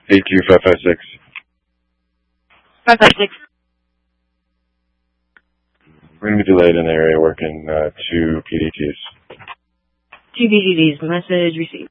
AQ556. 556. We're going to be delayed in the area working 2 PDTs. 2 PDTs. Message received.